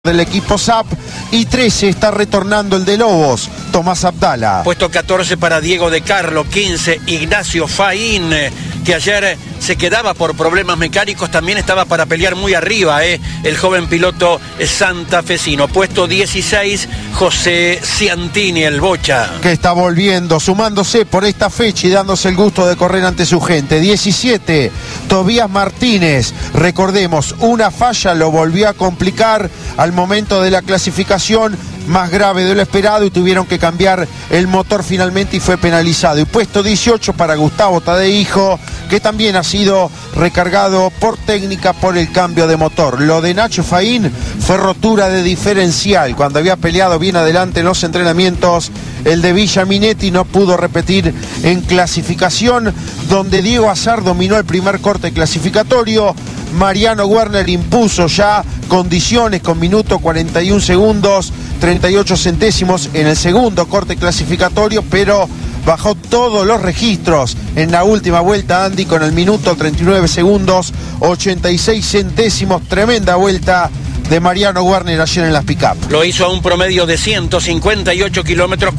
del equipo SAP, y 13 está retornando el de Lobos, Tomás Abdala. Puesto 14 para Diego de Carlo, 15 Ignacio Faín, que ayer se quedaba por problemas mecánicos, también estaba para pelear muy arriba, el joven piloto santafesino. Puesto 16, José Ciantini, el Bocha. Que está volviendo, sumándose por esta fecha y dándose el gusto de correr ante su gente. 17, Tobías Martínez. Recordemos, una falla lo volvió a complicar al momento de la clasificación, más grave de lo esperado, y tuvieron que cambiar el motor finalmente y fue penalizado. Y puesto 18 para Gustavo Tadeijo, que también ha sido recargado por técnica por el cambio de motor. Lo de Nacho Faín fue rotura de diferencial. Cuando había peleado bien adelante en los entrenamientos, el de Villa Minetti no pudo repetir en clasificación, donde Diego Azar dominó el primer corte clasificatorio. Mariano Werner impuso ya condiciones con minuto 41 segundos 38 centésimos en el segundo corte clasificatorio, pero bajó todos los registros en la última vuelta, Andy, con el minuto 39 segundos 86 centésimos. Tremenda vuelta de Mariano Werner ayer en las pick-up. Lo hizo a un promedio de 158 kilómetros,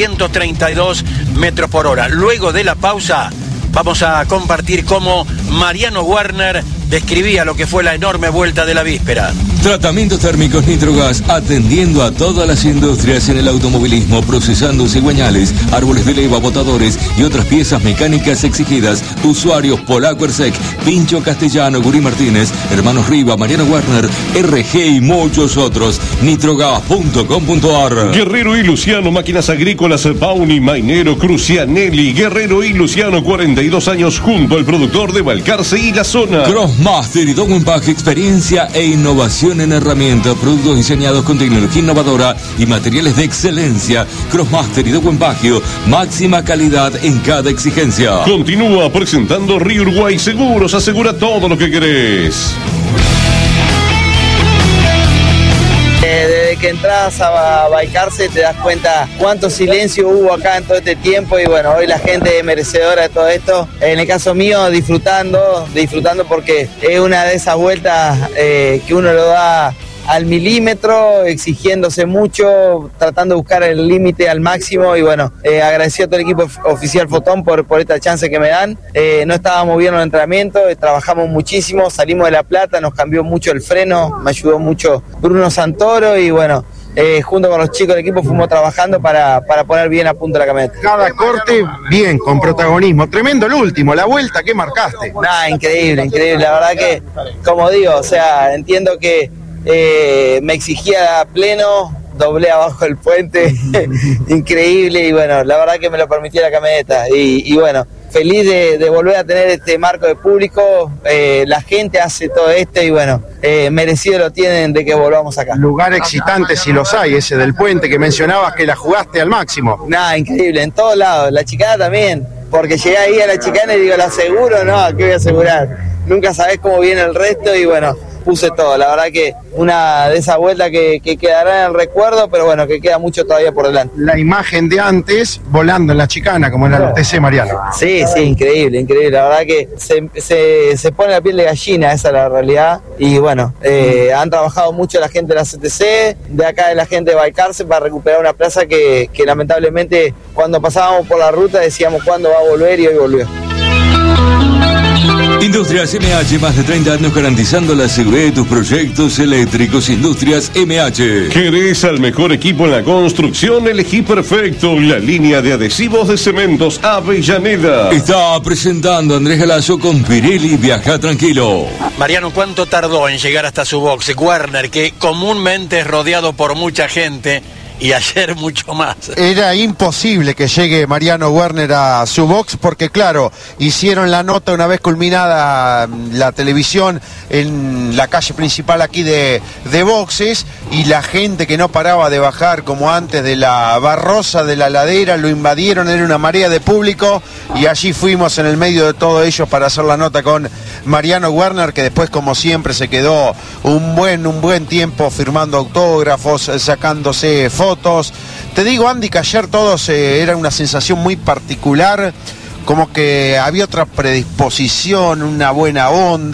432 metros por hora. Luego de la pausa vamos a compartir cómo Mariano Werner describía lo que fue la enorme vuelta de la víspera. Tratamientos térmicos Nitrogas, atendiendo a todas las industrias en el automovilismo, procesando cigüeñales, árboles de leva, botadores y otras piezas mecánicas exigidas. Usuarios Polaco Ersec, Pincho Castellano, Gurí Martínez, Hermanos Riva, Mariano Werner, RG y muchos otros. Nitrogas.com.ar. Guerrero y Luciano, máquinas agrícolas, Pauni, Mainero, Crucianelli. Guerrero y Luciano, 42 años junto al productor de Balcarce y la zona. Crossmaster y Don Pack, experiencia e innovación en herramientas, productos diseñados con tecnología innovadora y materiales de excelencia. Crossmaster y Don Pack, máxima calidad en cada exigencia. Continúa presentando Río Uruguay Seguros, asegura todo lo que querés. Desde que entras a Balcarce te das cuenta cuánto silencio hubo acá en todo este tiempo, y bueno, hoy la gente es merecedora de todo esto. En el caso mío, disfrutando porque es una de esas vueltas que uno lo da al milímetro, exigiéndose mucho, tratando de buscar el límite al máximo, y bueno, agradecido a todo el equipo oficial Fotón por esta chance que me dan. No estábamos bien en el entrenamiento, trabajamos muchísimo, salimos de La Plata, nos cambió mucho el freno, me ayudó mucho Bruno Santoro, y bueno, junto con los chicos del equipo fuimos trabajando para poner bien a punto la camioneta. Cada corte bien, con protagonismo. Tremendo el último, la vuelta que marcaste. Increíble, la verdad que, como digo, o sea, entiendo que me exigía a pleno, doblé abajo el puente, increíble, y bueno, la verdad que me lo permitía la camioneta, y bueno, feliz de volver a tener este marco de público. La gente hace todo esto, y bueno, merecido lo tienen de que volvamos acá. Lugar excitante si los hay, ese del puente que mencionabas, que la jugaste al máximo. Increíble, en todos lados, la chicana también, porque llegué ahí a la chicana y digo, ¿la aseguro? No, ¿qué voy a asegurar? Nunca sabés cómo viene el resto, y bueno, puse todo. La verdad que una de esas vueltas que quedará en el recuerdo, pero bueno, que queda mucho todavía por delante. La imagen de antes volando en la chicana, como en la TC, Mariano. Sí, increíble. La verdad que se pone la piel de gallina, esa es la realidad. Y bueno, han trabajado mucho la gente de la CTC, de acá de la gente de Balcarce, para recuperar una plaza que lamentablemente cuando pasábamos por la ruta decíamos cuándo va a volver, y hoy volvió. Industrias MH, más de 30 años garantizando la seguridad de tus proyectos eléctricos. Industrias MH. ¿Querés al mejor equipo en la construcción? Elegí perfecto, la línea de adhesivos de cementos Avellaneda. Está presentando Andrés Galazo con Pirelli. Viaja tranquilo. Mariano, ¿cuánto tardó en llegar hasta su box? Werner, que comúnmente es rodeado por mucha gente, y ayer mucho más. Era imposible que llegue Mariano Werner a su box, porque claro, hicieron la nota una vez culminada la televisión en la calle principal aquí de boxes, y la gente que no paraba de bajar como antes de la barrosa de la ladera, lo invadieron, era una marea de público, y allí fuimos en el medio de todo ello para hacer la nota con Mariano Werner, que después, como siempre, se quedó un buen tiempo firmando autógrafos, sacándose fotos. Te digo, Andy, que ayer todos era una sensación muy particular, como que había otra predisposición, una buena onda,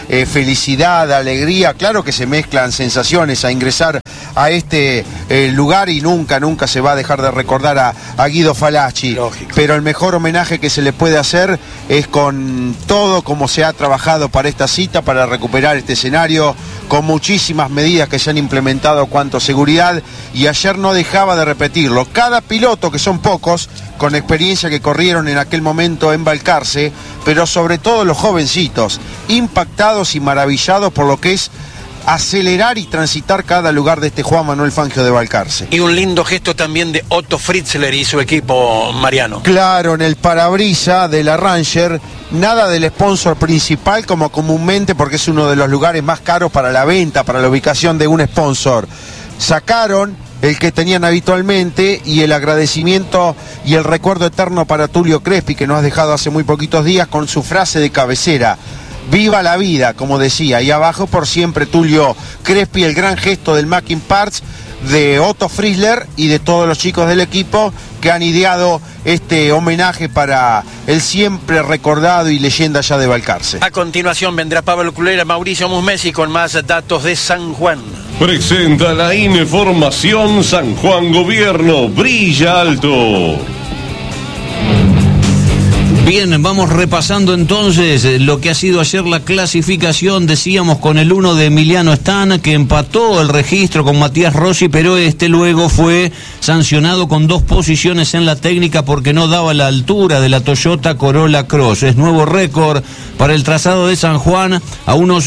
felicidad, alegría. Claro que se mezclan sensaciones a ingresar a este lugar y nunca se va a dejar de recordar a Guido Falacci. Lógico. Pero el mejor homenaje que se le puede hacer es con todo como se ha trabajado para esta cita, para recuperar este escenario, con muchísimas medidas que se han implementado cuanto a seguridad, y ayer no dejaba de repetirlo. Cada piloto, que son pocos, con experiencia, que corrieron en aquel momento en Balcarce, pero sobre todo los jovencitos, impactados y maravillados por lo que es acelerar y transitar cada lugar de este Juan Manuel Fangio de Balcarce. Y un lindo gesto también de Otto Fritzler y su equipo, Mariano. Claro, en el parabrisa de la Ranger, nada del sponsor principal como comúnmente, porque es uno de los lugares más caros para la venta, para la ubicación de un sponsor. Sacaron el que tenían habitualmente, y el agradecimiento y el recuerdo eterno para Tulio Crespi, que nos ha dejado hace muy poquitos días, con su frase de cabecera: viva la vida, como decía, y abajo por siempre Tulio Crespi. El gran gesto del Mackin Parts, de Otto Fritzler y de todos los chicos del equipo que han ideado este homenaje para el siempre recordado y leyenda ya de Balcarce. A continuación vendrá Pablo Culera, Mauricio Musmesi con más datos de San Juan. Presenta la información San Juan Gobierno. Brilla alto. Bien, vamos repasando entonces lo que ha sido ayer la clasificación. Decíamos con el 1 de Emiliano Stan, que empató el registro con Matías Rossi, pero luego fue sancionado con 2 posiciones en la técnica porque no daba la altura de la Toyota Corolla Cross. Es nuevo récord para el trazado de San Juan, a unos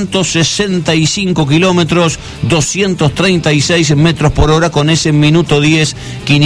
165 kilómetros, 236 metros por hora, con ese minuto 10,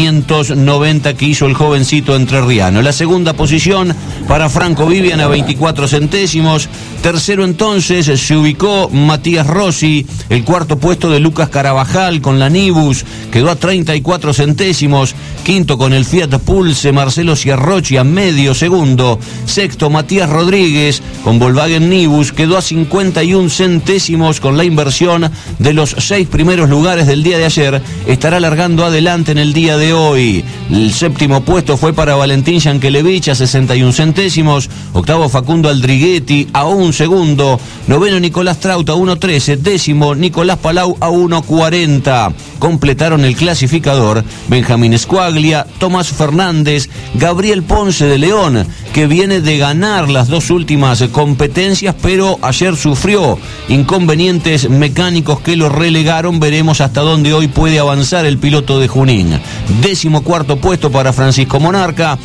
590 que hizo el jovencito entrerriano. La segunda posición para Franco Vivian a 24 centésimos. Tercero entonces se ubicó Matías Rossi. El cuarto puesto de Lucas Carabajal con la Nibus quedó a 34 centésimos. Quinto con el Fiat Pulse Marcelo Ciarrochi a medio segundo. Sexto Matías Rodríguez con Volkswagen Nibus quedó a 51 centésimos. Con la inversión de los 6 primeros lugares del día de ayer, estará largando adelante en el día de hoy. El séptimo puesto fue para Valentín Yankelevich a 61 centésimos. Octavo Facundo Aldriguetti a 1 segundo. Noveno Nicolás Trauta a 1.13. Décimo Nicolás Palau a 1.40. Completaron el clasificador Benjamín Squaglia, Tomás Fernández, Gabriel Ponce de León, que viene de ganar las 2 últimas competencias, pero ayer sufrió inconvenientes mecánicos que lo relegaron. Veremos hasta dónde hoy puede avanzar el piloto de Junín. 14º puesto para Francisco Monarca.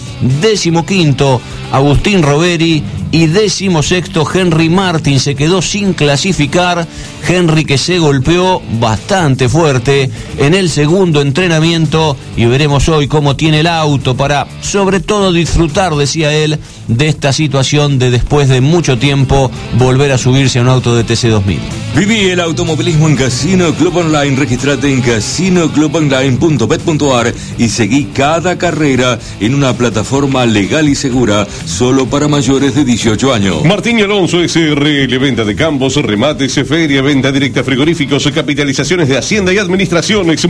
15º Agustín Roveri. Y 16º Henry Martin. Se quedó sin clasificar. Henry, que se golpeó bastante fuerte en el segundo entrenamiento, y veremos hoy cómo tiene el auto para, sobre todo, disfrutar, decía él, de esta situación de, después de mucho tiempo, volver a subirse a un auto de TC2000. Viví el automovilismo en Casino Club Online. Registrate en casinoclubonline.bet.ar y seguí cada carrera en una plataforma legal y segura, solo para mayores de 18 años. Martín y Alonso SRL, venta de campos, remates, feria, venta directa, frigoríficos, capitalizaciones de Hacienda y Administraciones.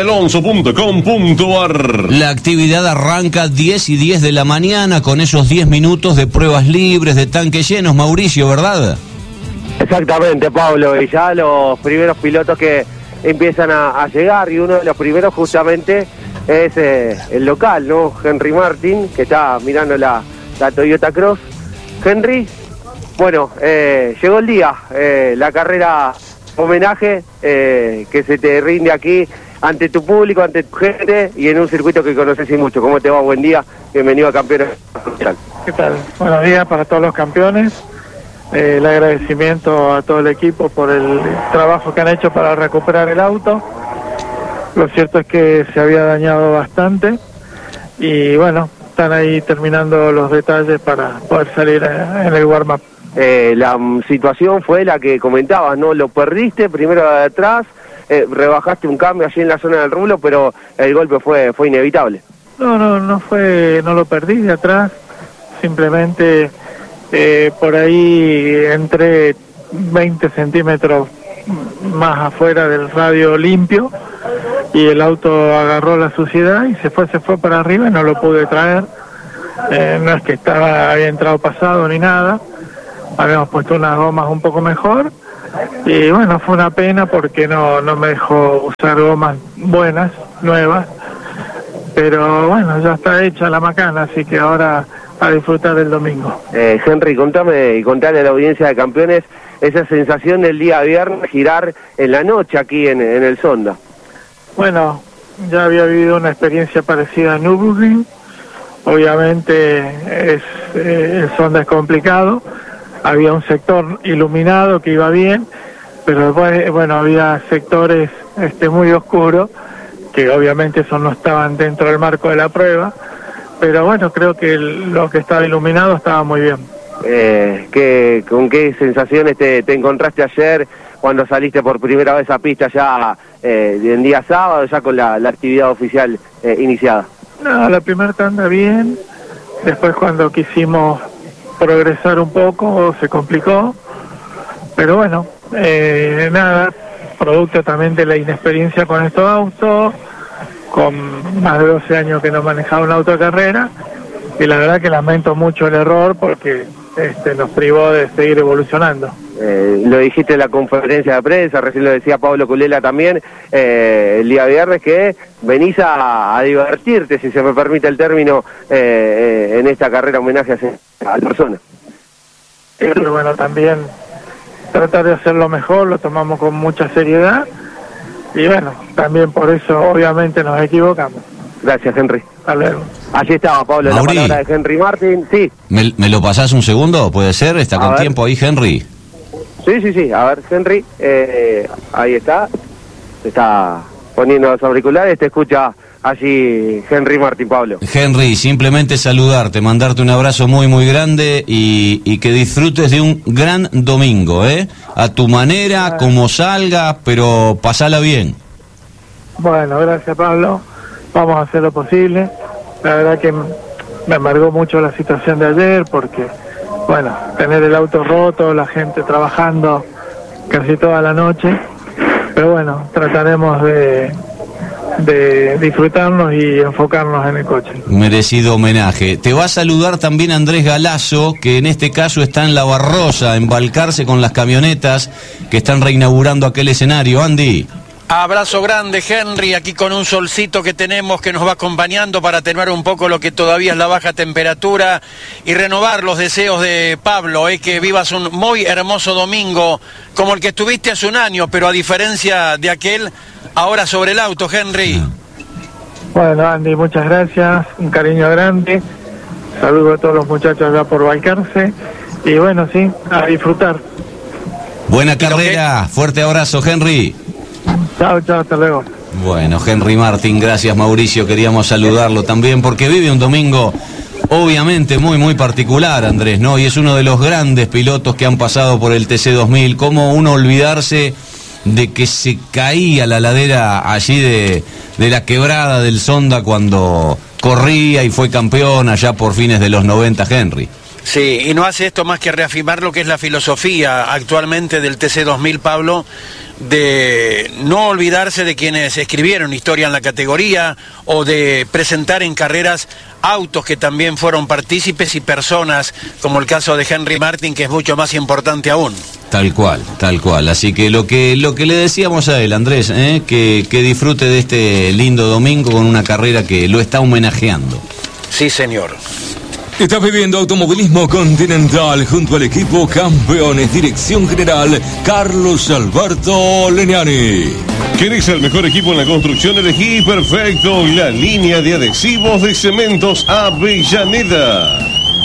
martinyalonso.com.ar. La actividad arranca 10:10 de la mañana con esos 10 minutos de pruebas libres, de tanques llenos, Mauricio, ¿verdad? Exactamente, Pablo, y ya los primeros pilotos que empiezan a llegar, y uno de los primeros justamente es el local, ¿no? Henry Martin, que está mirando la Toyota Cross. Henry, bueno, llegó el día, la carrera homenaje que se te rinde aquí ante tu público, ante tu gente y en un circuito que conoces y mucho. ¿Cómo te va? Buen día, bienvenido a Campeones. ¿Qué tal? Buenos días para todos los campeones. El agradecimiento a todo el equipo por el trabajo que han hecho para recuperar el auto. Lo cierto es que se había dañado bastante y bueno, están ahí terminando los detalles para poder salir en el warm-up. La situación fue la que comentabas, ¿no? Lo perdiste primero de atrás, rebajaste un cambio allí en la zona del rulo, pero el golpe fue inevitable. No lo perdí de atrás, simplemente por ahí entré 20 centímetros más afuera del radio limpio y el auto agarró la suciedad y se fue para arriba y no lo pude traer. No es que había entrado pasado ni nada, habíamos puesto unas gomas un poco mejor, y bueno, fue una pena porque no me dejó usar gomas buenas, nuevas, pero bueno, ya está hecha la macana, así que ahora a disfrutar del domingo. Henry, contame y contale a la audiencia de Campeones esa sensación del día viernes, girar en la noche aquí en el Sonda. Bueno, ya había vivido una experiencia parecida en Nürburgring. Obviamente el Sonda es complicado, había un sector iluminado que iba bien, pero después, bueno, había sectores muy oscuros, que obviamente esos no estaban dentro del marco de la prueba, pero bueno, creo que lo que estaba iluminado estaba muy bien. ¿Con qué sensaciones te encontraste ayer cuando saliste por primera vez a pista ya en día sábado, ya con la actividad oficial iniciada? No, la primera tanda bien, después cuando quisimos progresar un poco se complicó, pero bueno, nada, producto también de la inexperiencia con estos autos, con más de 12 años que no manejaba un auto de carrera, y la verdad que lamento mucho el error porque nos privó de seguir evolucionando. Lo dijiste en la conferencia de prensa, recién lo decía Pablo Culela también, el día viernes, que venís a divertirte, si se me permite el término, en esta carrera homenaje a la persona. Pero bueno, también tratar de hacerlo mejor, lo tomamos con mucha seriedad, y bueno, también por eso obviamente nos equivocamos. Gracias, Henry. Hasta luego. Allí estaba, Pablo, Mauri, la palabra de Henry Martin. Sí. ¿Me lo pasás un segundo? ¿Puede ser? ¿Está con tiempo ahí, Henry? Sí. A ver, Henry, ahí está. Se está poniendo los auriculares, te escucha allí Henry Martin, Pablo. Henry, simplemente saludarte, mandarte un abrazo muy, muy grande y que disfrutes de un gran domingo, ¿eh? A tu manera, como salga, pero pasala bien. Bueno, gracias, Pablo. Vamos a hacer lo posible. La verdad que me amargó mucho la situación de ayer porque, bueno, tener el auto roto, la gente trabajando casi toda la noche. Pero bueno, trataremos de disfrutarnos y enfocarnos en el coche. Merecido homenaje. Te va a saludar también Andrés Galazo, que en este caso está en La Barrosa, en Balcarce con las camionetas que están reinaugurando aquel escenario. Andy. Abrazo grande, Henry, aquí con un solcito que tenemos que nos va acompañando para atenuar un poco lo que todavía es la baja temperatura y renovar los deseos de Pablo, que vivas un muy hermoso domingo como el que estuviste hace un año, pero a diferencia de aquel, ahora sobre el auto, Henry. Bueno, Andy, muchas gracias, un cariño grande, saludo a todos los muchachos allá por Balcarce y bueno, sí, a disfrutar. Buena carrera, fuerte abrazo, Henry. Chao, hasta luego. Bueno, Henry Martin, gracias Mauricio, queríamos saludarlo también porque vive un domingo obviamente muy, muy particular, Andrés, ¿no? Y es uno de los grandes pilotos que han pasado por el TC2000, ¿cómo uno olvidarse de que se caía la ladera allí de la quebrada del Sonda cuando corría y fue campeón allá por fines de los 90, Henry? Sí, y no hace esto más que reafirmar lo que es la filosofía actualmente del TC2000, Pablo, de no olvidarse de quienes escribieron historia en la categoría o de presentar en carreras autos que también fueron partícipes y personas, como el caso de Henry Martin, que es mucho más importante aún. Tal cual. Así que lo que le decíamos a él, Andrés, que disfrute de este lindo domingo con una carrera que lo está homenajeando. Sí, señor. Estás viviendo Automovilismo Continental junto al equipo Campeones, Dirección General Carlos Alberto Legnani. ¿Querés el mejor equipo en la construcción? Elegí perfecto la línea de adhesivos de Cementos Avellaneda.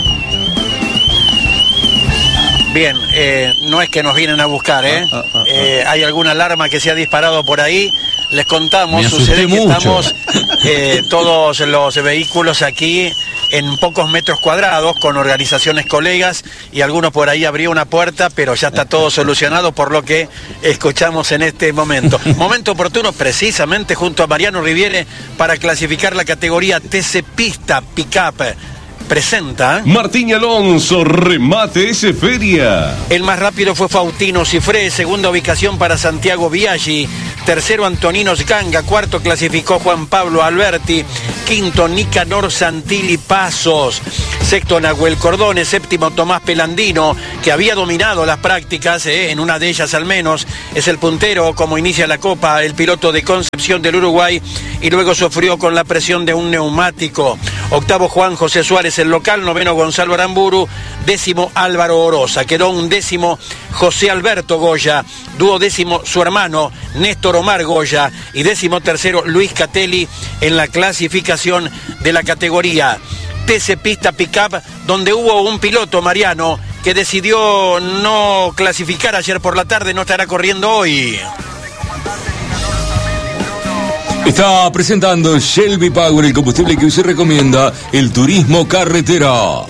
Bien, no es que nos vienen a buscar, hay alguna alarma que se ha disparado por ahí. Les contamos, sucede que estamos todos los vehículos aquí en pocos metros cuadrados con organizaciones colegas y alguno por ahí abrió una puerta, pero ya está todo solucionado por lo que escuchamos en este momento. Momento oportuno precisamente junto a Mariano Riviere para clasificar la categoría TC Pista Pickup. Presenta Martín Alonso, remate ese feria. El más rápido fue Faustino Cifré, segunda ubicación para Santiago Biaggi, tercero Antonino Sganga, cuarto clasificó Juan Pablo Alberti, quinto Nicanor Santilli Pasos, sexto Nahuel Cordone, séptimo Tomás Pelandino, que había dominado las prácticas, en una de ellas al menos, es el puntero como inicia la Copa, el piloto de Concepción del Uruguay, y luego sufrió con la presión de un neumático. Octavo Juan José Suárez, el local, noveno Gonzalo Aramburu, décimo Álvaro Orosa, quedó undécimo José Alberto Goya, duodécimo su hermano Néstor Omar Goya y décimo tercero Luis Catelli en la clasificación de la categoría TC Pista Pickup, donde hubo un piloto, Mariano, que decidió no clasificar ayer por la tarde, no estará corriendo hoy. Está presentando Shelby Power, el combustible que usted recomienda, el turismo carretera.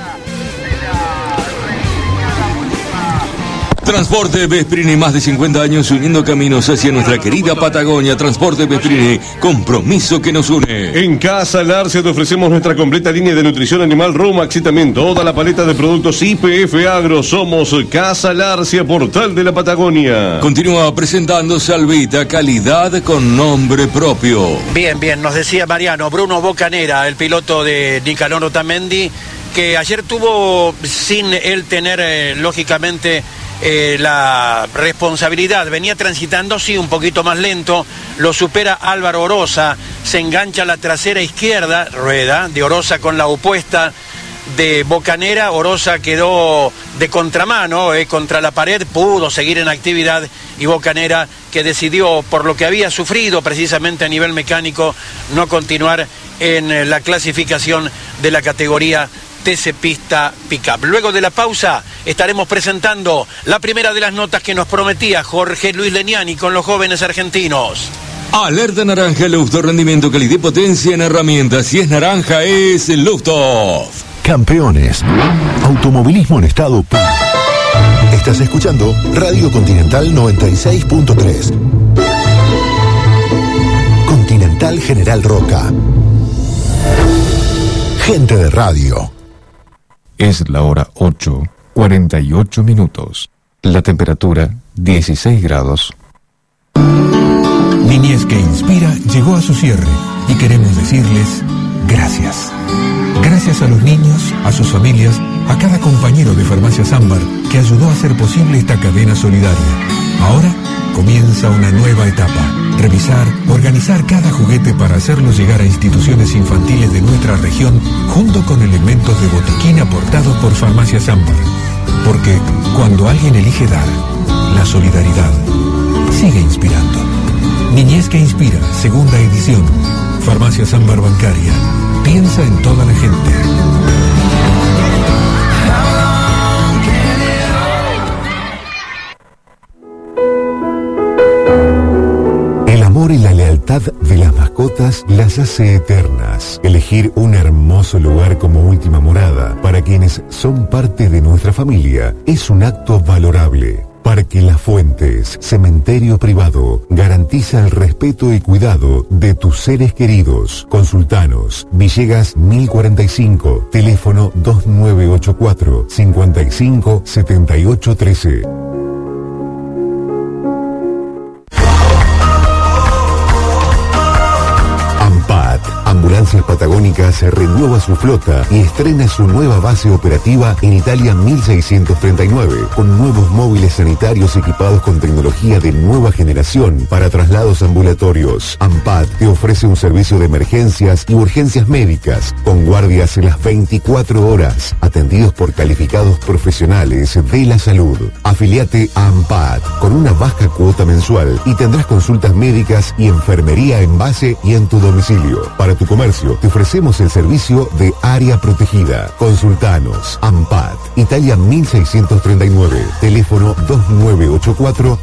Transporte Vesprini, más de 50 años uniendo caminos hacia nuestra querida Patagonia. Transporte Vesprini, compromiso que nos une. En Casa Larcia te ofrecemos nuestra completa línea de nutrición animal Romax y también toda la paleta de productos IPF Agro. Somos Casa Larcia, portal de la Patagonia. Continúa presentando Salvita, calidad con nombre propio. Bien, nos decía Mariano, Bruno Bocanera, el piloto de Nicanor Otamendi, que ayer tuvo, sin él tener lógicamente la responsabilidad, venía transitando sí un poquito más lento, lo supera Álvaro Orosa, se engancha a la trasera izquierda, rueda de Orosa con la opuesta de Bocanera. Orosa quedó de contramano, contra la pared, pudo seguir en actividad, y Bocanera, que decidió, por lo que había sufrido precisamente a nivel mecánico, no continuar en la clasificación de la categoría TC Pista Pickup. Luego de la pausa estaremos presentando la primera de las notas que nos prometía Jorge Luis Leniani con los jóvenes argentinos. Alerta naranja, Luftoff, rendimiento, calidad y potencia en herramientas. Si es naranja, es Luftoff. Campeones, automovilismo en estado puro. Estás escuchando Radio Continental 96.3. Continental General Roca. Gente de radio. Es la hora 8:48 minutos. La temperatura 16 grados. Niñez que Inspira llegó a su cierre y queremos decirles gracias. Gracias a los niños, a sus familias, a cada compañero de Farmacias Ámbar que ayudó a hacer posible esta cadena solidaria. Ahora comienza una nueva etapa. Revisar, organizar cada juguete para hacerlo llegar a instituciones infantiles de nuestra región, junto con elementos de botiquín aportados por Farmacias Ámbar. Porque cuando alguien elige dar, la solidaridad sigue inspirando. Niñez que Inspira, segunda edición. Farmacias Ámbar Bancaria. Piensa en toda la gente. El amor y la lealtad de las mascotas las hace eternas. Elegir un hermoso lugar como última morada para quienes son parte de nuestra familia es un acto valorable. Parque Las Fuentes, cementerio privado, garantiza el respeto y cuidado de tus seres queridos. Consultanos, Villegas 1045, teléfono 2984 55 78 13. Ambulancias Patagónicas renueva su flota y estrena su nueva base operativa en Italia 1639, con nuevos móviles sanitarios equipados con tecnología de nueva generación para traslados ambulatorios. AMPAT te ofrece un servicio de emergencias y urgencias médicas, con guardias en las 24 horas, atendidos por calificados profesionales de la salud. Afiliate a AMPAT con una baja cuota mensual y tendrás consultas médicas y enfermería en base y en tu domicilio. Para tu comercio, te ofrecemos el servicio de área protegida. Consultanos. AMPAT, Italia 1639, teléfono 2984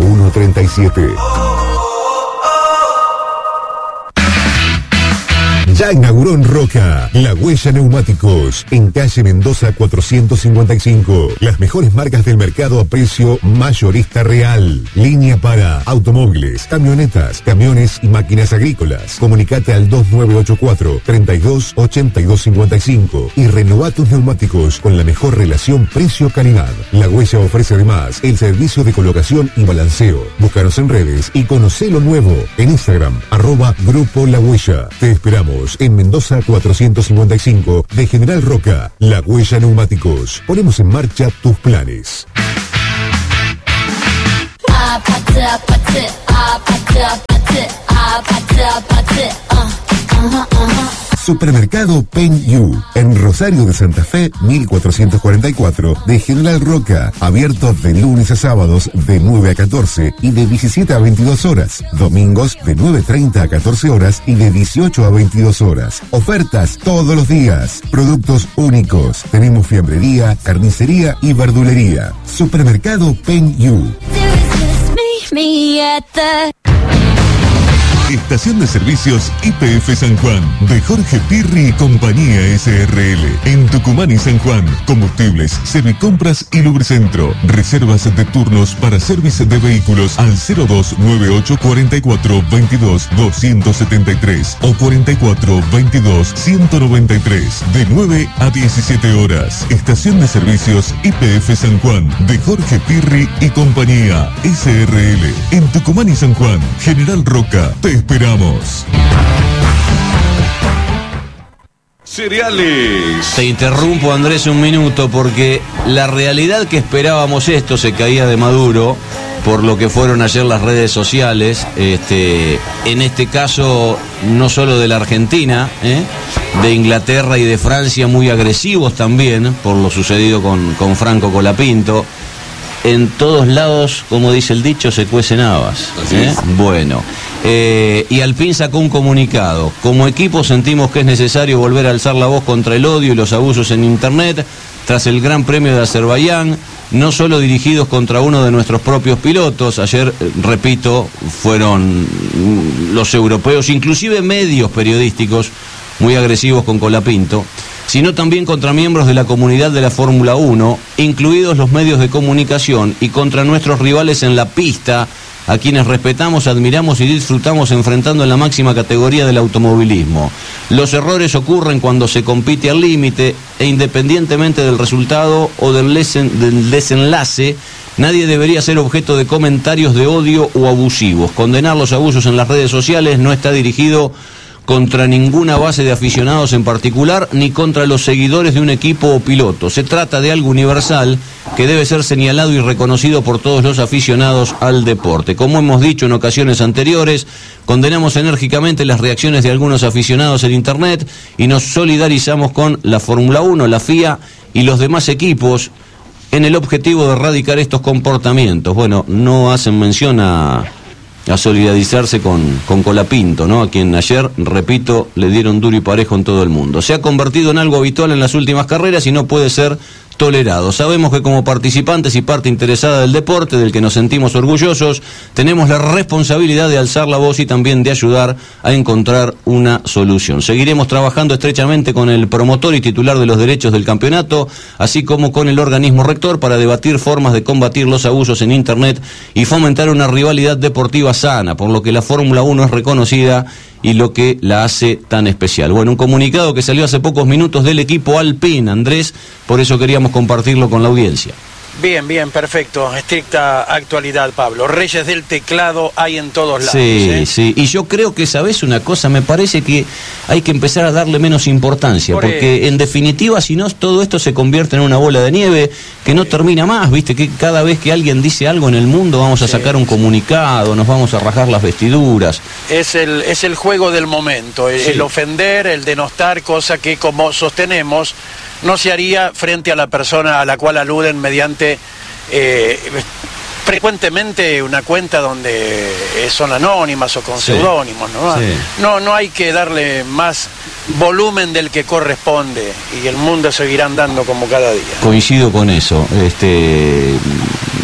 420137. Ya inauguró en Roca La Huella Neumáticos, en calle Mendoza 455. Las mejores marcas del mercado a precio mayorista real. Línea para automóviles, camionetas, camiones y máquinas agrícolas. Comunicate al 2984 32 82 55 y renová tus neumáticos con la mejor relación precio-calidad. La Huella ofrece además el servicio de colocación y balanceo. Búscanos en redes y conocé lo nuevo en Instagram, @Grupo La Huella. Te esperamos en Mendoza 455 de General Roca. La Huella Neumáticos. Ponemos en marcha tus planes. Supermercado Pen You, en Rosario de Santa Fe, 1444, de General Roca, abierto de lunes a sábados de 9 a 14 y de 17 a 22 horas, domingos de 9:30 a 14 horas y de 18 a 22 horas. Ofertas todos los días, productos únicos, tenemos fiambrería, carnicería y verdulería. Supermercado Pen You. Estación de Servicios YPF San Juan, de Jorge Pirri y Compañía SRL. En Tucumán y San Juan, combustibles, servicompras y lubricentro. Reservas de turnos para servicio de vehículos al 0298 44 22 273 o 44 22 193, de 9 a 17 horas. Estación de Servicios YPF San Juan, de Jorge Pirri y Compañía SRL. En Tucumán y San Juan, General Roca, te esperamos. Cereales. Te interrumpo, Andrés, un minuto, porque la realidad que esperábamos esto se caía de maduro por lo que fueron ayer las redes sociales, en este caso no solo de la Argentina, de Inglaterra y de Francia, muy agresivos también por lo sucedido con Franco Colapinto. En todos lados, como dice el dicho, se cuecen habas. Bueno, y Alpine sacó un comunicado. Como equipo sentimos que es necesario volver a alzar la voz contra el odio y los abusos en Internet tras el Gran Premio de Azerbaiyán, no solo dirigidos contra uno de nuestros propios pilotos. Ayer, repito, fueron los europeos, inclusive medios periodísticos, muy agresivos con Colapinto, sino también contra miembros de la comunidad de la Fórmula 1, incluidos los medios de comunicación, y contra nuestros rivales en la pista, a quienes respetamos, admiramos y disfrutamos enfrentando en la máxima categoría del automovilismo. Los errores ocurren cuando se compite al límite e independientemente del resultado o del desenlace, nadie debería ser objeto de comentarios de odio o abusivos. Condenar los abusos en las redes sociales no está dirigido contra ninguna base de aficionados en particular, ni contra los seguidores de un equipo o piloto. Se trata de algo universal que debe ser señalado y reconocido por todos los aficionados al deporte. Como hemos dicho en ocasiones anteriores, condenamos enérgicamente las reacciones de algunos aficionados en Internet y nos solidarizamos con la Fórmula 1, la FIA y los demás equipos en el objetivo de erradicar estos comportamientos. Bueno, no hacen mención a solidarizarse con Colapinto, ¿no? A quien ayer, repito, le dieron duro y parejo en todo el mundo. Se ha convertido en algo habitual en las últimas carreras y no puede ser tolerado. Sabemos que como participantes y parte interesada del deporte, del que nos sentimos orgullosos, tenemos la responsabilidad de alzar la voz y también de ayudar a encontrar una solución. Seguiremos trabajando estrechamente con el promotor y titular de los derechos del campeonato, así como con el organismo rector, para debatir formas de combatir los abusos en Internet y fomentar una rivalidad deportiva sana, por lo que la Fórmula 1 es reconocida y lo que la hace tan especial. Bueno, un comunicado que salió hace pocos minutos del equipo Alpine, Andrés, por eso queríamos compartirlo con la audiencia. Bien, bien, perfecto. Estricta actualidad, Pablo. Reyes del teclado hay en todos lados. Sí, sí. Y yo creo que, ¿sabés una cosa? Me parece que hay que empezar a darle menos importancia, porque en definitiva, si no, todo esto se convierte en una bola de nieve que no termina más, ¿viste? Que cada vez que alguien dice algo en el mundo vamos a sacar un comunicado, nos vamos a rajar las vestiduras. Es el juego del momento, el ofender, el denostar, cosa que, como sostenemos, no se haría frente a la persona a la cual aluden mediante frecuentemente una cuenta donde son anónimas o con seudónimos, ¿no? Sí. No hay que darle más volumen del que corresponde y el mundo seguirá andando como cada día. Coincido con eso.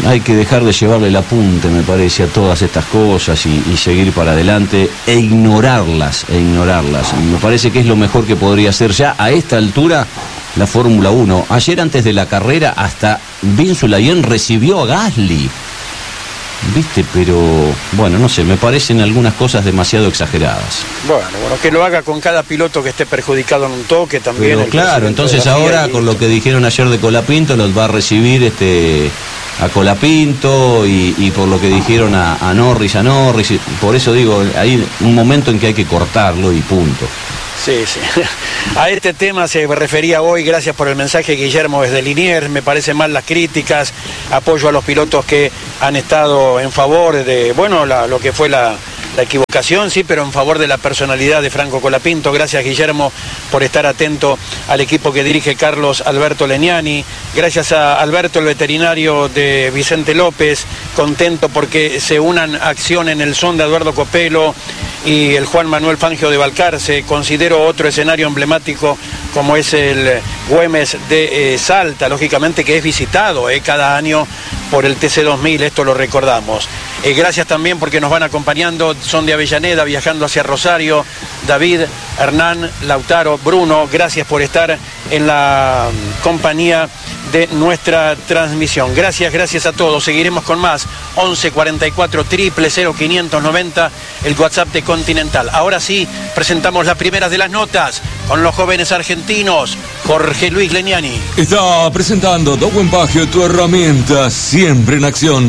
hay que dejar de llevarle el apunte, me parece, a todas estas cosas y seguir para adelante e ignorarlas. Me parece que es lo mejor que podría hacer ya a esta altura la Fórmula 1. Ayer, antes de la carrera, hasta Bin Sulayem recibió a Gasly. ¿Viste? Pero, bueno, no sé, me parecen algunas cosas demasiado exageradas. Bueno, que lo haga con cada piloto que esté perjudicado en un toque también. Pero claro, entonces ahora, con lo que dijeron ayer de Colapinto, los va a recibir a Colapinto y por lo que dijeron a Norris. Por eso digo, hay un momento en que hay que cortarlo y punto. Sí. A este tema se refería hoy, gracias por el mensaje, Guillermo, desde Liniers. Me parecen mal las críticas, apoyo a los pilotos que han estado en favor de, bueno, lo que fue la equivocación, sí, pero en favor de la personalidad de Franco Colapinto. Gracias, Guillermo, por estar atento al equipo que dirige Carlos Alberto Legnani. Gracias a Alberto, el veterinario de Vicente López, contento porque se unan Acción en el Son de Eduardo Copelo y el Juan Manuel Fangio de Balcarce. Considero otro escenario emblemático como es el Güemes de Salta, lógicamente que es visitado cada año por el TC2000, esto lo recordamos. Gracias también porque nos van acompañando, son de Avellaneda, viajando hacia Rosario, David, Hernán, Lautaro, Bruno, gracias por estar en la compañía de nuestra transmisión. Gracias a todos, seguiremos con más. 11 44 000 590, el WhatsApp de Continental. Ahora sí, presentamos las primeras de las notas con los jóvenes argentinos. Jorge Luis Legnani. Está presentando Dowen Pagio, tu herramienta siempre en acción.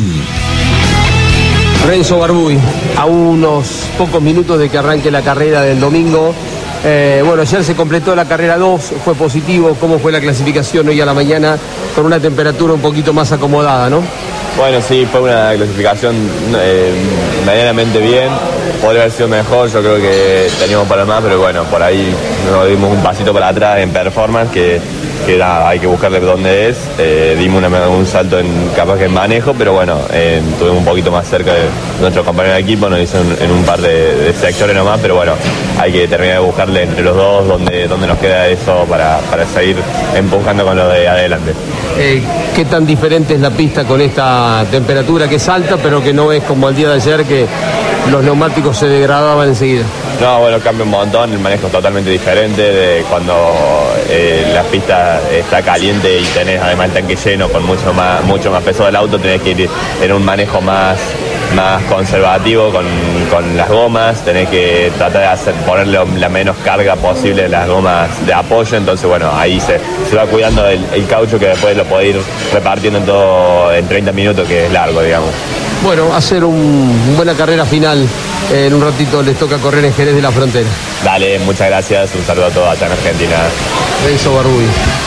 Renzo Barbuy, a unos pocos minutos de que arranque la carrera del domingo. Bueno, ayer se completó la carrera 2, fue positivo. ¿Cómo fue la clasificación hoy a la mañana con una temperatura un poquito más acomodada, no? Bueno, sí, fue una clasificación medianamente bien. Podría haber sido mejor, yo creo que teníamos para más, pero bueno, por ahí nos dimos un pasito para atrás en performance, que nada, hay que buscarle dónde es. Dimos un salto capaz que en manejo, pero bueno, estuvimos un poquito más cerca de nuestro compañero de equipo, nos hizo en un par de sectores nomás, pero bueno, hay que terminar de buscarle entre los dos dónde nos queda eso para seguir empujando con lo de adelante. ¿Qué tan diferente es la pista con esta temperatura que es alta, pero que no es como el día de ayer que los neumáticos se degradaban enseguida? No, bueno, cambia un montón, el manejo es totalmente diferente de cuando la pista está caliente y tenés además el tanque lleno con mucho más peso del auto, tenés que ir en un manejo más conservativo con las gomas, tenés que tratar de ponerle la menos carga posible de las gomas de apoyo, entonces bueno, ahí se va cuidando el caucho, que después lo podés ir repartiendo en 30 minutos, que es largo, digamos. Bueno, hacer una buena carrera final. En un ratito les toca correr en Jerez de la Frontera. Dale, muchas gracias, un saludo a todos allá en Argentina. Renzo Barbuy.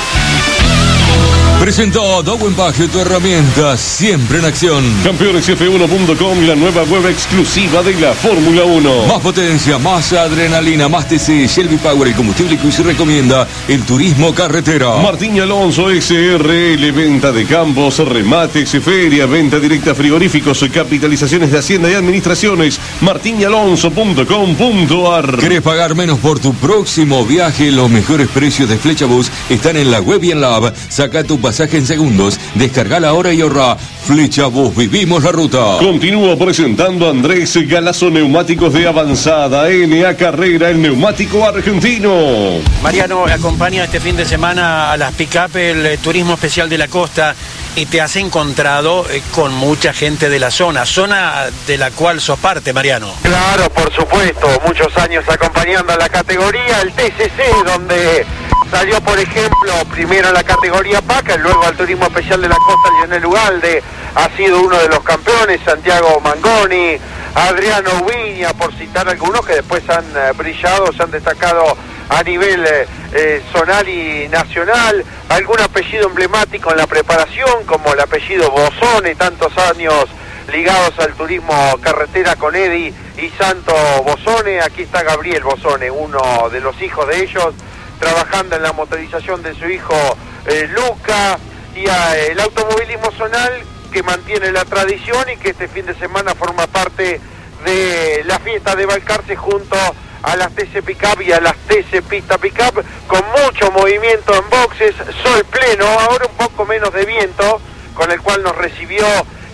Presentó Dowen Pagio, tu herramienta siempre en acción. Campeonesf1.com, la nueva web exclusiva de la Fórmula 1. Más potencia, más adrenalina, más TC, Shelby Power, el combustible que se recomienda en turismo carretera. Martín Alonso SRL, venta de campos, remates, feria, venta directa, frigoríficos, capitalizaciones de Hacienda y Administraciones. martinialonso.com.ar. ¿Querés pagar menos por tu próximo viaje? Los mejores precios de Flechabus están en la web y en la app. Saca tu pasaje en segundos, descarga la hora y ahorra. Flechabus, vivimos la ruta. Continúa presentando Andrés Galazo, neumáticos de avanzada. NA Carrera, el neumático argentino. Mariano acompaña este fin de semana a las pick-up, el turismo especial de la costa, y te has encontrado con mucha gente de la zona de la cual sos parte, Mariano. Claro, por supuesto, muchos años acompañando a la categoría, el TCC, donde salió, por ejemplo, primero en la categoría PACA, luego al turismo especial de la costa, Lionel Ugalde ha sido uno de los campeones, Santiago Mangoni, Adriano Viña, por citar algunos que después han brillado, se han destacado a nivel zonal y nacional. Algún apellido emblemático en la preparación, como el apellido Bosone, tantos años ligados al turismo carretera con Eddie y Santo Bosone. Aquí está Gabriel Bosone, uno de los hijos de ellos, trabajando en la motorización de su hijo Luca, y el automovilismo zonal, que mantiene la tradición y que este fin de semana forma parte de la fiesta de Balcarce junto a las TC Pickup y a las TC Pista Pickup, con mucho movimiento en boxes, sol pleno, ahora un poco menos de viento, con el cual nos recibió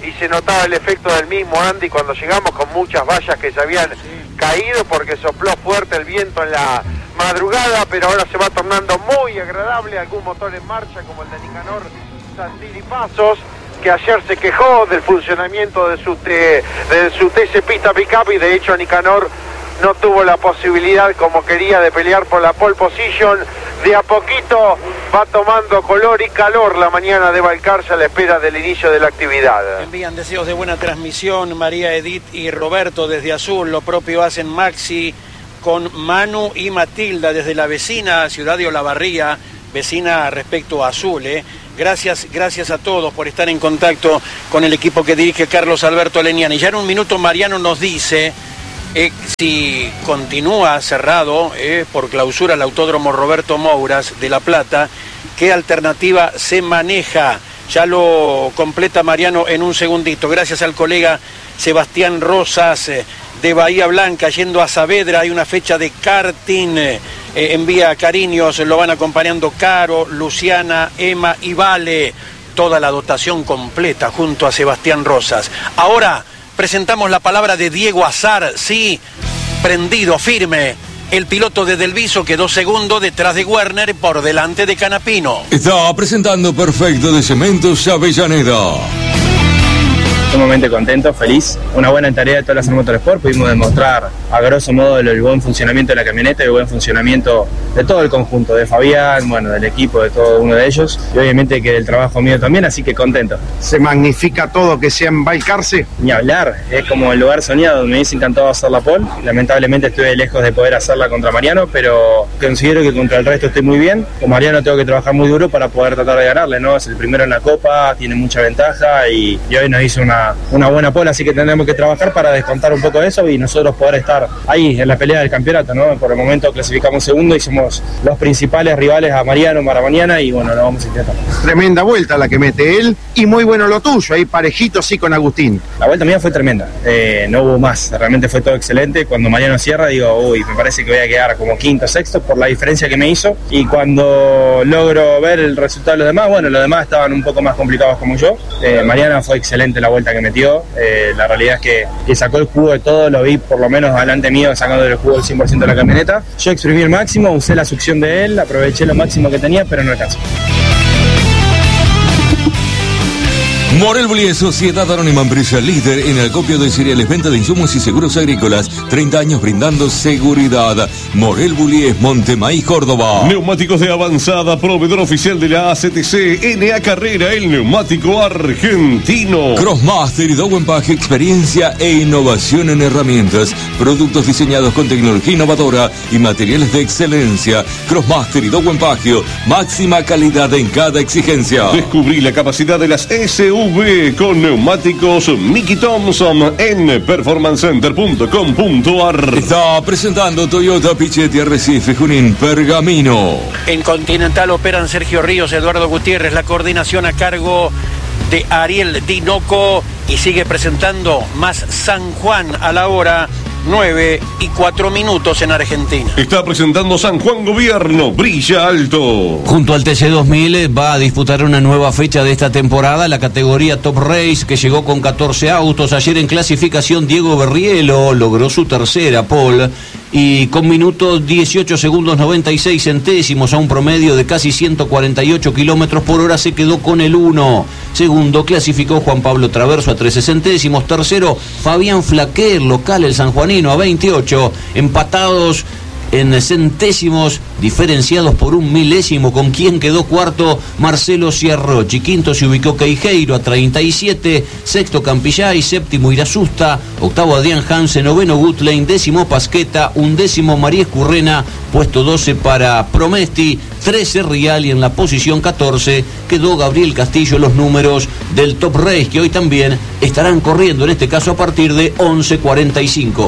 y se notaba el efecto del mismo, Andy, cuando llegamos con muchas vallas que se habían caído porque sopló fuerte el viento en la madrugada, pero ahora se va tornando muy agradable. Algún motor en marcha como el de Nicanor Santini Pasos, que ayer se quejó del funcionamiento de su TC Pista Pickup, y de hecho Nicanor no tuvo la posibilidad como quería de pelear por la pole position. De a poquito va tomando color y calor la mañana de Balcarce a la espera del inicio de la actividad. Envían deseos de buena transmisión María Edith y Roberto desde Azul. Lo propio hacen Maxi con Manu y Matilda desde la vecina ciudad de Olavarría, vecina respecto a Azul. Gracias a todos por estar en contacto con el equipo que dirige Carlos Alberto Leniani. Y ya en un minuto Mariano nos dice si continúa cerrado por clausura el Autódromo Roberto Mouras de La Plata, qué alternativa se maneja. Ya lo completa Mariano en un segundito. Gracias al colega Sebastián Rosas de Bahía Blanca, yendo a Saavedra. Hay una fecha de karting. Envía cariños, lo van acompañando Caro, Luciana, Emma y Vale. Toda la dotación completa junto a Sebastián Rosas. Ahora presentamos la palabra de Diego Azar, sí, prendido, firme. El piloto de Delviso quedó segundo detrás de Werner, por delante de Canapino. Está presentando Perfecto de Cementos Avellaneda. Sumamente contento, feliz. Una buena tarea de todas las Motorsport. Pudimos demostrar a grosso modo el buen funcionamiento de la camioneta y el buen funcionamiento de todo el conjunto, de Fabián, bueno, del equipo, de todo uno de ellos, y obviamente que del trabajo mío también, así que contento. ¿Se magnifica todo que sea en Balcarce? Ni hablar, es como el lugar soñado. Me hubiese encantado hacer la pole, lamentablemente estuve lejos de poder hacerla contra Mariano, pero considero que contra el resto estoy muy bien. Con Mariano tengo que trabajar muy duro para poder tratar de ganarle, ¿no? Es el primero en la Copa, tiene mucha ventaja y hoy nos hizo una buena pole, así que tendremos que trabajar para descontar un poco de eso y nosotros poder estar ahí en la pelea del campeonato, ¿no? Por el momento clasificamos segundo y somos los principales rivales a Mariano para mañana y bueno, lo vamos a intentar. Tremenda vuelta la que mete él y muy bueno lo tuyo, ahí parejito sí con Agustín. La vuelta mía fue tremenda, no hubo más, realmente fue todo excelente. Cuando Mariano cierra digo, me parece que voy a quedar como quinto, sexto por la diferencia que me hizo, y cuando logro ver el resultado de los demás, bueno, los demás estaban un poco más complicados como yo. Mariano fue excelente la vuelta que metió, la realidad es que sacó el jugo de todo, lo vi por lo menos delante mío sacando el jugo del 100% de la camioneta. Yo exprimí el máximo, usé la succión de él, aproveché lo máximo que tenía, pero no alcanzó. Morel Bullies, Sociedad Anónima, empresa líder en el acopio de cereales, venta de insumos y seguros agrícolas. 30 años brindando seguridad. Morel Bullies, Montemaíz, Córdoba. Neumáticos de avanzada, proveedor oficial de la ACTC, NA Carrera, el neumático argentino. Crossmaster y Dowen Page, experiencia e innovación en herramientas. Productos diseñados con tecnología innovadora y materiales de excelencia. Crossmaster y Dowen Page, máxima calidad en cada exigencia. Descubrí la capacidad de las SV con neumáticos Mickey Thompson en performancecenter.com.ar. Está presentando Toyota Pichetti, Arrecife, Junín, Pergamino. En Continental operan Sergio Ríos, Eduardo Gutiérrez, la coordinación a cargo de Ariel Dinoco, y sigue presentando más San Juan a la hora 9:04 en Argentina. Está presentando San Juan Gobierno, brilla alto. Junto al TC2000 va a disputar una nueva fecha de esta temporada, la categoría Top Race, que llegó con 14 autos. Ayer en clasificación Diego Berrielo logró su tercera pole y con minutos 18 segundos 96 centésimos a un promedio de casi 148 kilómetros por hora se quedó con el 1. Segundo clasificó Juan Pablo Traverso a 13 centésimos. Tercero Fabián Flaquer, local el sanjuanino, a 28, empatados en centésimos, diferenciados por un milésimo, con quien quedó cuarto Marcelo Ciarrochi. Quinto se ubicó Queijeiro a 37, sexto Campillay, séptimo Irasusta, octavo Adrián Hansen, noveno Gutlein, décimo Pasqueta, undécimo María Escurrena, puesto 12 para Promesti, 13 Rial, y en la posición 14 quedó Gabriel Castillo. Los números del Top Race, que hoy también estarán corriendo, en este caso a partir de 11:45.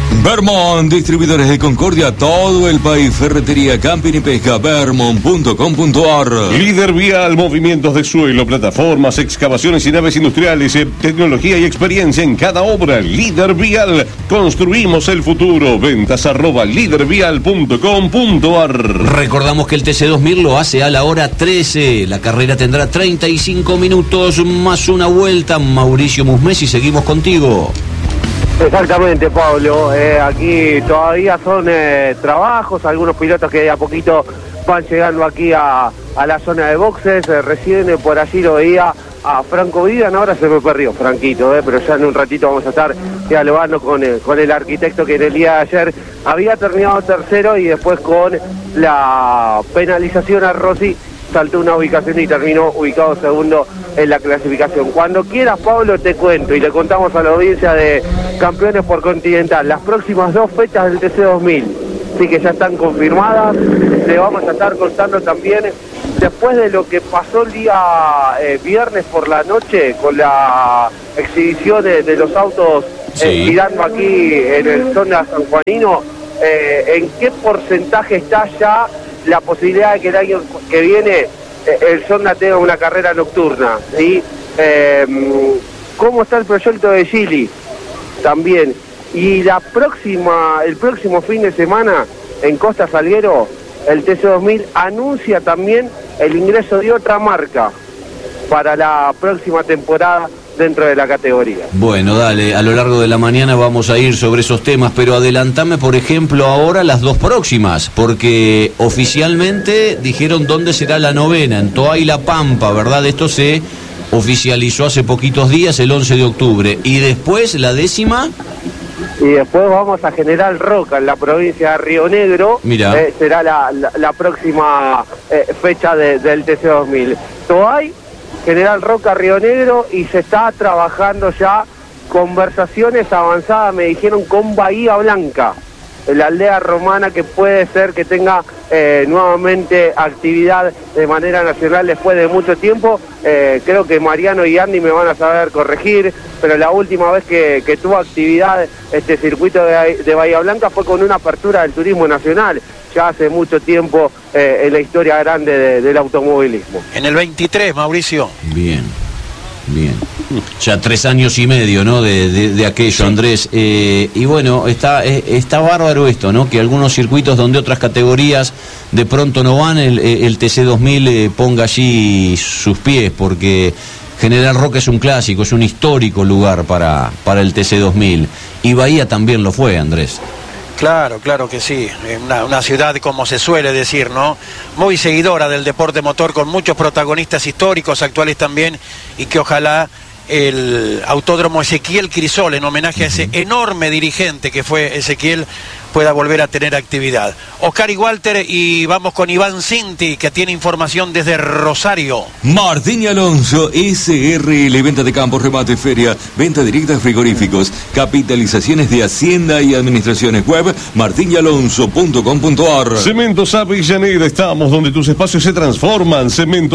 Vermont, distribuidores de Concordia, todo el país, ferretería, camping y pesca, vermont.com.ar. Líder Vial, movimientos de suelo, plataformas, excavaciones y naves industriales, tecnología y experiencia en cada obra. Líder Vial, construimos el futuro. Ventas @lidervial.com.ar. Recordamos que el TC2000 lo hace a la hora 13. La carrera tendrá 35 minutos más una vuelta. Mauricio Musmesi, seguimos contigo. Exactamente, Pablo. Aquí todavía son trabajos, algunos pilotos que de a poquito van llegando aquí a la zona de boxes. Recién por allí lo veía a Franco Vidan, ahora se me perdió Franquito, pero ya en un ratito vamos a estar dialogando con el arquitecto que en el día de ayer había terminado tercero y después con la penalización a Rossi saltó una ubicación y terminó ubicado segundo en la clasificación. Cuando quieras, Pablo, te cuento y le contamos a la audiencia de Campeones por Continental las próximas 2 fechas del TC2000, sí que ya están confirmadas. Le vamos a estar contando también, después de lo que pasó el día viernes por la noche con la exhibición de los autos girando aquí en el zona San Juanino, en qué porcentaje está ya la posibilidad de que el año que viene el Sonda tenga una carrera nocturna, ¿sí? ¿Cómo está el proyecto de Gili? También. Y el próximo fin de semana en Costa Salguero, el TC2000 anuncia también el ingreso de otra marca para la próxima temporada dentro de la categoría. Bueno, dale, a lo largo de la mañana vamos a ir sobre esos temas, pero adelantame, por ejemplo, ahora las 2 próximas, porque oficialmente dijeron dónde será la novena, en Toay y La Pampa, ¿verdad? Esto se oficializó hace poquitos días, el 11 de octubre, y después la 10ª... Y después vamos a General Roca, en la provincia de Río Negro. Mirá. Será la próxima fecha del TC2000. Toay, General Roca, Río Negro, y se está trabajando ya conversaciones avanzadas, me dijeron, con Bahía Blanca, la aldea romana, que puede ser que tenga nuevamente actividad de manera nacional después de mucho tiempo. Creo que Mariano y Andy me van a saber corregir, pero la última vez que tuvo actividad este circuito de Bahía Blanca fue con una apertura del turismo nacional, ya hace mucho tiempo en la historia grande del automovilismo. En el 23, Mauricio. Bien. Ya 3 años y medio, ¿no? De aquello, sí. Andrés. Y bueno, está bárbaro esto, ¿no? Que algunos circuitos donde otras categorías de pronto no van, el TC2000 ponga allí sus pies, porque General Roca es un clásico, es un histórico lugar para el TC2000. Y Bahía también lo fue, Andrés. Claro que sí, una ciudad, como se suele decir, ¿no? Muy seguidora del deporte motor, con muchos protagonistas históricos, actuales también, y que ojalá el Autódromo Ezequiel Crisol, en homenaje a ese enorme dirigente que fue Ezequiel, pueda volver a tener actividad. Oscar y Walter, y vamos con Iván Cinti, que tiene información desde Rosario. Martín y Alonso, SRL, venta de campos, remate, feria, venta directa de frigoríficos, capitalizaciones de Hacienda y administraciones. Web martinyalonso.com.ar. Cementos Avellaneda, estamos donde tus espacios se transforman.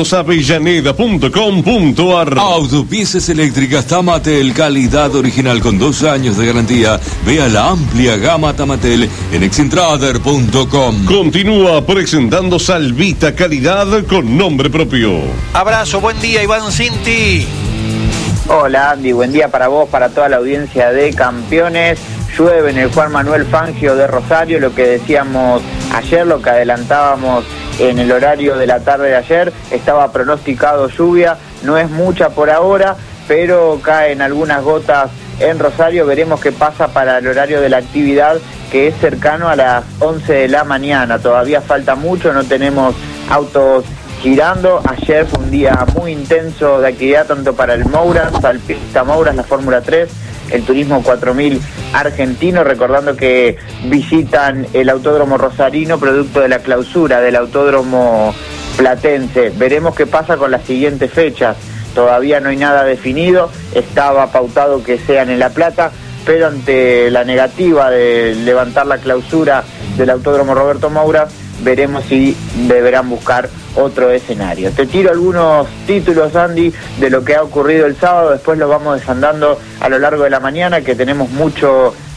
cementosavellaneda.com.ar. Autopiezas eléctricas Tamatel, calidad original con 2 años de garantía. Vea la amplia gama Tamatel en excentrader.com. Continúa presentando Salvita, calidad con nombre propio. Abrazo, buen día, Iván Cinti. Hola, Andy, buen día para vos, para toda la audiencia de Campeones. Llueve en el Juan Manuel Fangio de Rosario, lo que decíamos ayer, lo que adelantábamos en el horario de la tarde de ayer. Estaba pronosticado lluvia, no es mucha por ahora, pero caen algunas gotas en Rosario. Veremos qué pasa para el horario de la actividad, que es cercano a las 11 de la mañana. Todavía falta mucho, no tenemos autos girando. Ayer fue un día muy intenso de actividad, tanto para el Mouras, Pista Mouras, la Fórmula 3, el Turismo 4000 argentino, recordando que visitan el Autódromo Rosarino, producto de la clausura del Autódromo Platense. Veremos qué pasa con las siguientes fechas. Todavía no hay nada definido, estaba pautado que sean en La Plata, pero ante la negativa de levantar la clausura del Autódromo Roberto Mouras, veremos si deberán buscar otro escenario. Te tiro algunos títulos, Andy, de lo que ha ocurrido el sábado, después lo vamos desandando a lo largo de la mañana, que tenemos mucho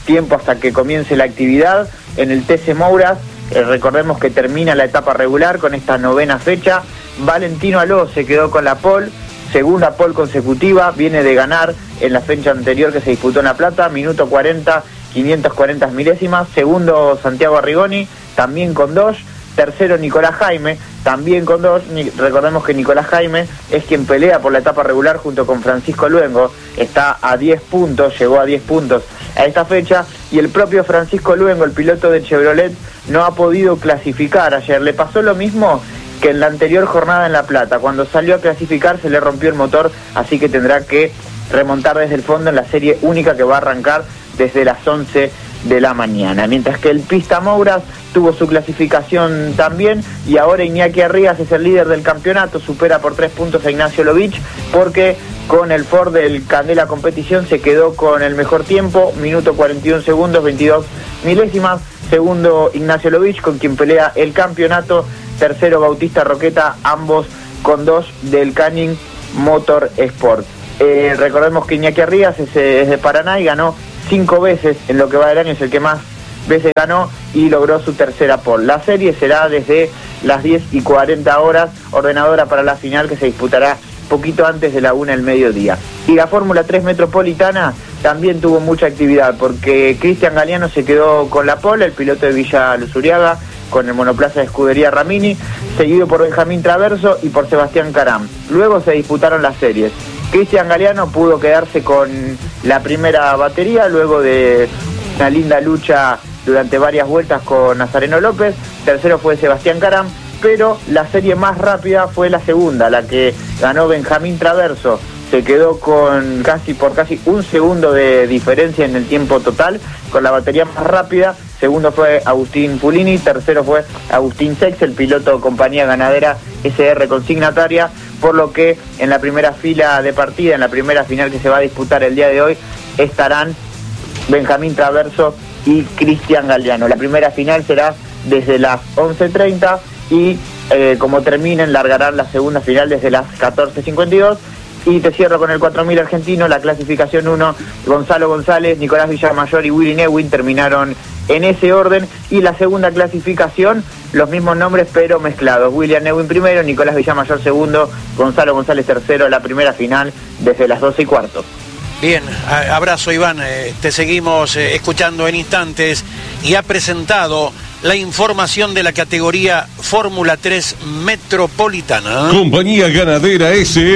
tiempo hasta que comience la actividad. En el TC Mouras, recordemos que termina la etapa regular con esta 9ª fecha. Valentino Aló se quedó con la pole, segunda pole consecutiva, viene de ganar en la fecha anterior que se disputó en La Plata, minuto 40, 540 milésimas. Segundo Santiago Arrigoni, también con 2. Tercero Nicolás Jaime, también con 2. Recordemos que Nicolás Jaime es quien pelea por la etapa regular junto con Francisco Luengo, está a 10 puntos, llegó a 10 puntos a esta fecha, y el propio Francisco Luengo, el piloto de Chevrolet, no ha podido clasificar ayer. Le pasó lo mismo que en la anterior jornada en La Plata, cuando salió a clasificar se le rompió el motor, así que tendrá que remontar desde el fondo en la serie única que va a arrancar desde las 11 de la mañana. Mientras que el Pista Mouras tuvo su clasificación también, y ahora Iñaki Arrias es el líder del campeonato, supera por 3 puntos a Ignacio Lovich, porque con el Ford del Candela Competición se quedó con el mejor tiempo, minuto 41 segundos, 22 milésimas. Segundo Ignacio Lovich, con quien pelea el campeonato. Tercero Bautista Roqueta, ambos con 2 del Canning Motor Sport. Recordemos que Iñaki Arrias es de Paraná y ganó 5 veces en lo que va del año, es el que más veces ganó y logró su tercera pole. La serie será desde las 10:40 horas, ordenadora para la final que se disputará poquito antes de la 1 del mediodía. Y la Fórmula 3 Metropolitana también tuvo mucha actividad, porque Cristian Galeano se quedó con la pole, el piloto de Villa Luzuriaga, con el monoplaza de Escudería Ramini, seguido por Benjamín Traverso y por Sebastián Caram. Luego se disputaron las series. Cristian Galeano pudo quedarse con la primera batería luego de una linda lucha durante varias vueltas con Nazareno López. Tercero fue Sebastián Caram, pero la serie más rápida fue la segunda, la que ganó Benjamín Traverso. Se quedó con casi 1 segundo de diferencia en el tiempo total, con la batería más rápida. Segundo fue Agustín Pulini, tercero fue Agustín Sex, el piloto compañía ganadera SR consignataria, por lo que en la primera fila de partida, en la primera final que se va a disputar el día de hoy, estarán Benjamín Traverso y Cristian Galeano. La primera final será desde las 11:30 y como terminen, largarán la segunda final desde las 14:52. Y te cierro con el 4000 argentino, la clasificación 1, Gonzalo González, Nicolás Villamayor y Willy Neuwin terminaron en ese orden, y la segunda clasificación, los mismos nombres pero mezclados, William Neuwin primero, Nicolás Villamayor segundo, Gonzalo González tercero, la primera final desde las 12:15. Bien, abrazo Iván, te seguimos escuchando en instantes, y ha presentado la información de la categoría Fórmula 3 Metropolitana. Compañía Ganadera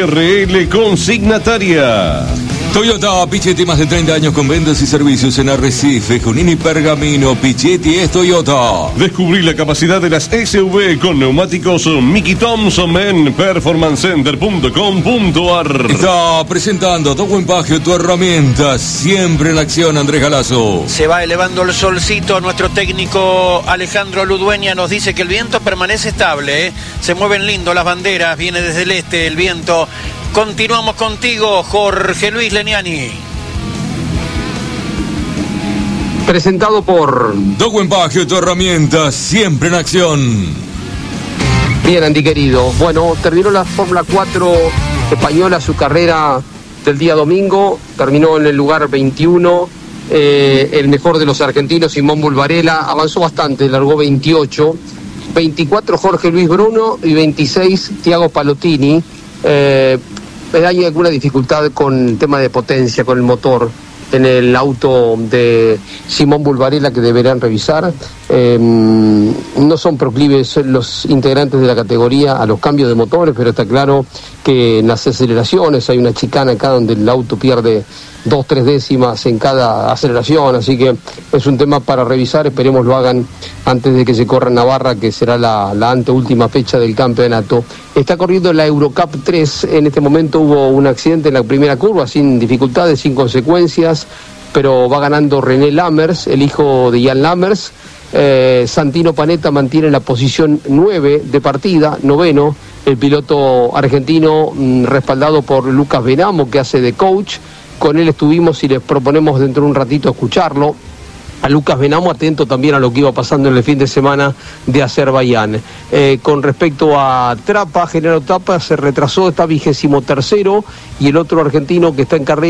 SRL consignataria. Toyota Pichetti, más de 30 años con ventas y servicios en Arrecife, Junín y Pergamino. Pichetti es Toyota. Descubrí la capacidad de las SUV con neumáticos Mickey Thompson en performancecenter.com.ar. Está presentando tu buen Pagio, tu herramienta, siempre en acción, Andrés Galazo. Se va elevando el solcito, nuestro técnico Alejandro Ludueña nos dice que el viento permanece estable, se mueven lindo las banderas, viene desde el este el viento. Continuamos contigo, Jorge Luis Leniani. Presentado por Buen Pagio, tu herramienta, siempre en acción. Bien, Andy querido. Bueno, terminó la Fórmula 4 española su carrera del día domingo. Terminó en el lugar 21. El mejor de los argentinos, Simón Bulvarella, avanzó bastante, largó 28. 24 Jorge Luis Bruno y 26 Thiago Palottini. Hay alguna dificultad con el tema de potencia, con el motor en el auto de Simón Bulvarella que deberán revisar. No son proclives los integrantes de la categoría a los cambios de motores, pero está claro que en las aceleraciones hay una chicana acá donde el auto pierde 2-3 décimas en cada aceleración, así que es un tema para revisar. Esperemos lo hagan antes de que se corra en Navarra, que será la anteúltima fecha del campeonato. Está corriendo la Eurocup 3, en este momento hubo un accidente en la primera curva, sin dificultades, sin consecuencias, pero va ganando René Lammers, el hijo de Jan Lammers. Santino Panetta mantiene la posición 9 de partida, noveno, el piloto argentino respaldado por Lucas Benamo, que hace de coach. Con él estuvimos y les proponemos dentro de un ratito escucharlo. A Lucas Benamo, atento también a lo que iba pasando en el fin de semana de Azerbaiyán. Con respecto a Trapa, Genaro Trapa se retrasó, está 23º, y el otro argentino que está en carrera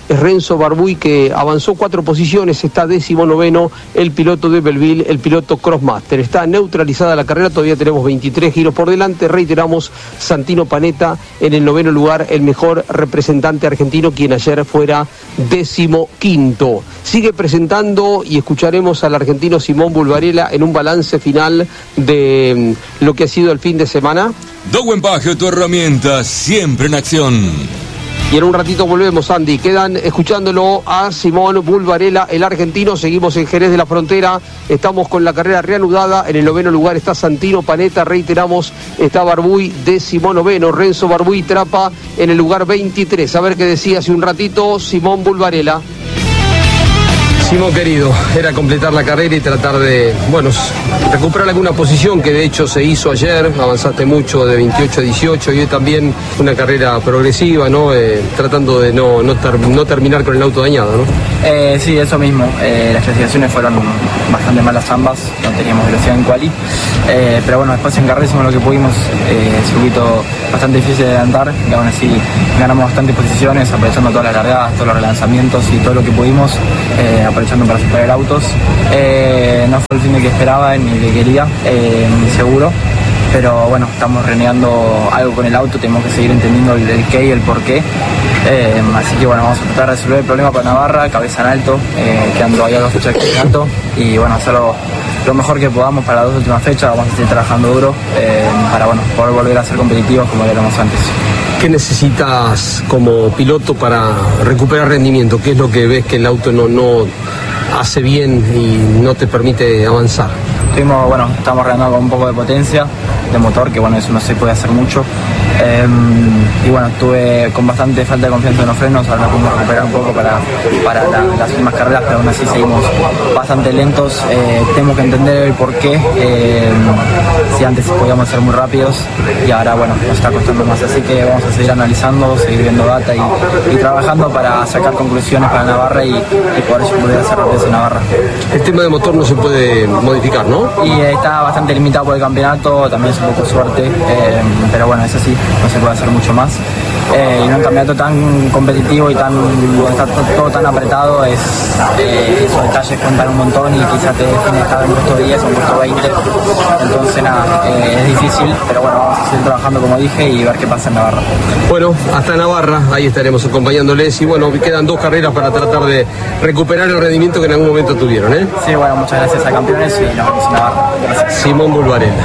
es Renzo Barbuy, que avanzó 4 posiciones, está 19º el piloto de Belleville, el piloto Crossmaster. Está neutralizada la carrera, todavía tenemos 23 giros por delante. Reiteramos, Santino Panetta en el 9º lugar, el mejor representante argentino, quien ayer fuera 15º. Sigue presentando y escucharemos al argentino Simón Bulvarella en un balance final de lo que ha sido el fin de semana. Dowen Bagio, tu herramienta, siempre en acción. Y en un ratito volvemos, Andy. Quedan escuchándolo a Simón Bulvarella, el argentino. Seguimos en Jerez de la Frontera. Estamos con la carrera reanudada. En el 9º lugar está Santino Panetta. Reiteramos, está Barbuy, 19º. Renzo Barbuy Trapa en el lugar 23. A ver qué decía hace un ratito Simón Bulvarella. Simón querido, era completar la carrera y tratar de, recuperar alguna posición que de hecho se hizo ayer. Avanzaste mucho de 28 a 18 y hoy también una carrera progresiva, ¿no? Tratando de no terminar con el auto dañado, ¿no? Sí, eso mismo. Las clasificaciones fueron bastante malas ambas, no teníamos velocidad en quali. Pero bueno, después en carrera hicimos lo que pudimos. Circuito bastante difícil de adelantar y aún así ganamos bastantes posiciones, aprovechando todas las largadas, todos los relanzamientos y todo lo que pudimos. Aprovechando para superar autos. No fue el fin de que esperaba ni que quería, ni seguro, pero bueno, estamos renegando algo con el auto, tenemos que seguir entendiendo el qué y el por qué. Así que bueno, vamos a tratar de resolver el problema con Navarra, cabeza en alto, quedando ahí a 2 fechas de campeonato y bueno, hacerlo lo mejor que podamos para las 2 últimas fechas. Vamos a seguir trabajando duro para poder volver a ser competitivos como lo éramos antes. ¿Qué necesitas como piloto para recuperar rendimiento? ¿Qué es lo que ves que el auto no hace bien y no te permite avanzar? Estamos reanudando con un poco de potencia de motor, que eso no se puede hacer mucho. Tuve con bastante falta de confianza en los frenos, ahora pudimos recuperar un poco para las últimas carreras, pero aún así seguimos bastante lentos. Tenemos que entender el por qué, si antes podíamos ser muy rápidos y ahora nos está costando más, así que vamos a seguir analizando, seguir viendo data y trabajando para sacar conclusiones para Navarra y poder volver a ser rápidos en Navarra. El tema de motor no se puede modificar, ¿no? Y está bastante limitado por el campeonato, también es un poco suerte, pero es así, no se puede hacer mucho más. Y en un campeonato tan competitivo y está todo tan apretado, esos detalles cuentan un montón y quizás te define estar en puesto 10 o en puesto 20. Entonces es difícil, pero vamos a seguir trabajando como dije y ver qué pasa en Navarra. Hasta Navarra, ahí estaremos acompañándoles y quedan 2 carreras para tratar de recuperar el rendimiento que en algún momento tuvieron, ¿eh? Sí, muchas gracias a campeones y nos vemos en Navarra. Gracias. Simón Bulvarella.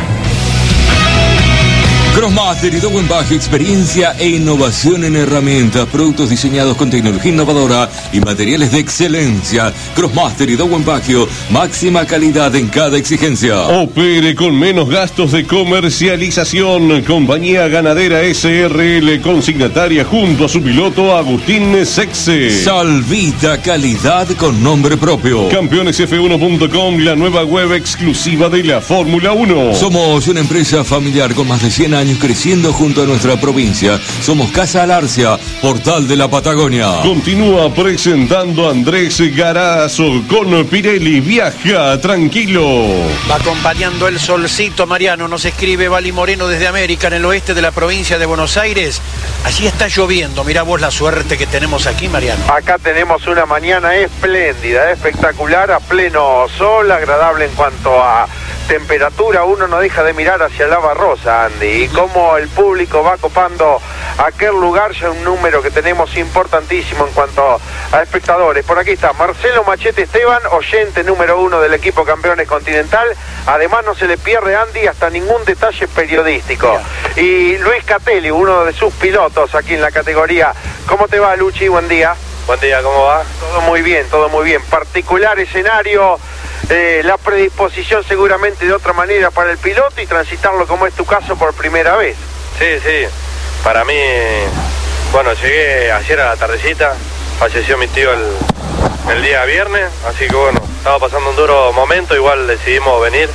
Crossmaster y Dowen Bagio, experiencia e innovación en herramientas, productos diseñados con tecnología innovadora y materiales de excelencia. Crossmaster y Dowen Bagio, máxima calidad en cada exigencia. Opere con menos gastos de comercialización. Compañía Ganadera SRL, consignataria junto a su piloto Agustín Sexe. Salvita, calidad con nombre propio. Campeonesf1.com, la nueva web exclusiva de la Fórmula 1. Somos una empresa familiar con más de 100 años creciendo junto a nuestra provincia. Somos Casa Alarcia, portal de la Patagonia. Continúa presentando Andrés Garazo con Pirelli. Viaja tranquilo. Va acompañando el solcito, Mariano. Nos escribe Vali Moreno desde América, en el oeste de la provincia de Buenos Aires. Allí está lloviendo. Mirá vos la suerte que tenemos aquí, Mariano. Acá tenemos una mañana espléndida, espectacular, a pleno sol, agradable en cuanto a temperatura. Uno no deja de mirar hacia Lava Rosa, Andy, y cómo el público va copando aquel lugar, ya un número que tenemos importantísimo en cuanto a espectadores. Por aquí está Marcelo Machete Esteban, oyente número 1 del equipo Campeones Continental. Además no se le pierde, Andy, hasta ningún detalle periodístico. Y Luis Catelli, uno de sus pilotos aquí en la categoría. ¿Cómo te va, Luchi? Buen día. Buen día, ¿cómo va? Todo muy bien, todo muy bien. Particular escenario, la predisposición seguramente de otra manera para el piloto y transitarlo, como es tu caso, por primera vez. Sí, para mí, llegué ayer a la tardecita, falleció mi tío el día viernes, así que estaba pasando un duro momento, igual decidimos venir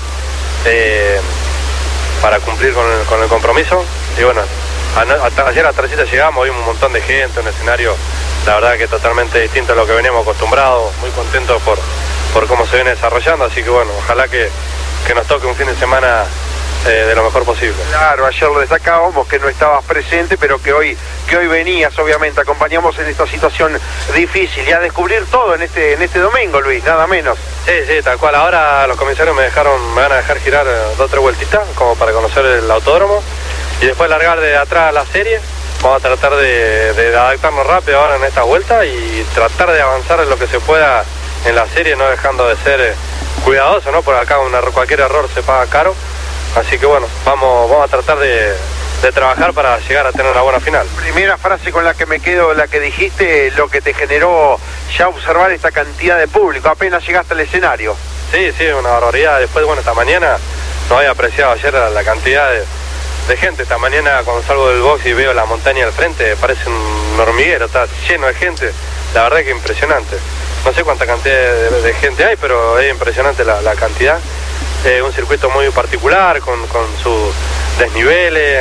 para cumplir con el compromiso y ayer a la tardecita llegamos, vimos un montón de gente, un escenario la verdad que totalmente distinto a lo que veníamos acostumbrados, muy contentos por cómo se viene desarrollando, así que ojalá que nos toque un fin de semana de lo mejor posible. Claro, ayer lo destacábamos que no estabas presente, pero que hoy que hoy venías, obviamente, acompañamos en esta situación difícil y a descubrir todo en este domingo, Luis, nada menos. Sí, tal cual. Ahora los comisarios me van a dejar girar 2 o 3 vueltitas como para conocer el autódromo y después largar de atrás la serie. Vamos a tratar de adaptarnos rápido ahora en esta vuelta y tratar de avanzar en lo que se pueda en la serie, no dejando de ser cuidadoso, ¿no? Por acá cualquier error se paga caro. Así que bueno, vamos a tratar de trabajar para llegar a tener una buena final. Primera frase con la que me quedo, la que dijiste, lo que te generó ya observar esta cantidad de público, apenas llegaste al escenario. Sí, una barbaridad. Después, bueno, esta mañana no había apreciado ayer la cantidad de gente. Esta mañana cuando salgo del box y veo la montaña al frente, parece un hormiguero, está lleno de gente. La verdad que impresionante. No sé cuánta cantidad de gente hay, pero es impresionante la cantidad. Un circuito muy particular, con sus desniveles.